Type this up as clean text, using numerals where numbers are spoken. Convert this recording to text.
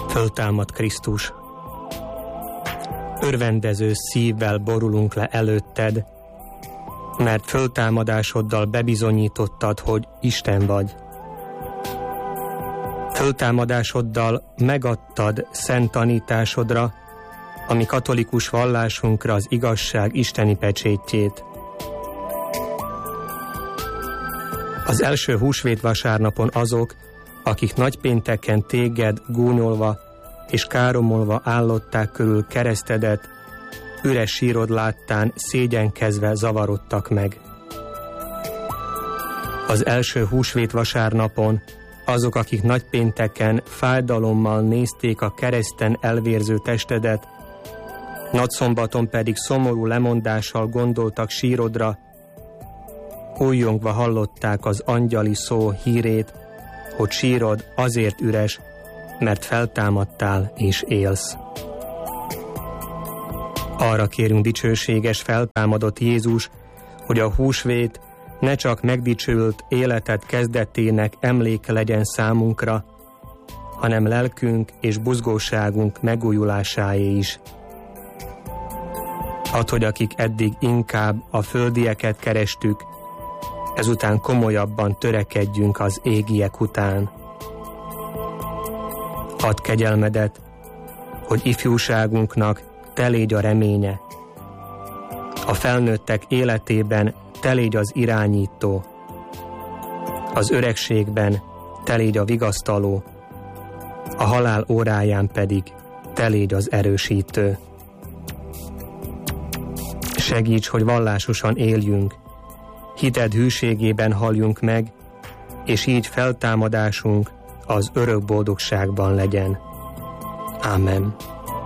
Föltámad Krisztus. Örvendező szívvel borulunk le előtted, mert föltámadásoddal bebizonyítottad, hogy Isten vagy. Föltámadásoddal megadtad szent tanításodra, ami katolikus vallásunkra az igazság isteni pecsétjét. Az első húsvétvasárnapon azok, akik nagypénteken téged gúnyolva és káromolva állották körül keresztedet, üres sírod láttán szégyenkezve zavarodtak meg. Az első húsvétvasárnapon azok, akik nagypénteken fájdalommal nézték a kereszten elvérző testedet, nagyszombaton pedig szomorú lemondással gondoltak sírodra, újjongva hallották az angyali szó hírét, hogy sírod azért üres, mert feltámadtál és élsz. Arra kérünk dicsőséges feltámadott Jézus, hogy a húsvét ne csak megdicsőült életet kezdetének emléke legyen számunkra, hanem lelkünk és buzgóságunk megújulásáé is. Add, hogy akik eddig inkább a földieket kerestük, ezután komolyabban törekedjünk az égiek után. Add kegyelmedet, hogy ifjúságunknak te légy a reménye, a felnőttek életében te légy az irányító, az öregségben te légy a vigasztaló, a halál óráján pedig te légy az erősítő. Segíts, hogy vallásosan éljünk, hited hűségében halljunk meg, és így feltámadásunk az örök boldogságban legyen. Ámen.